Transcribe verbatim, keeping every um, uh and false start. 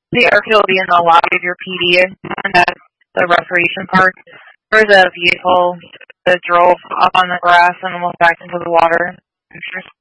The airfield will be in the lobby of your P D, and that's the recreation park. There was a vehicle that drove up on the grass and almost backed into the water.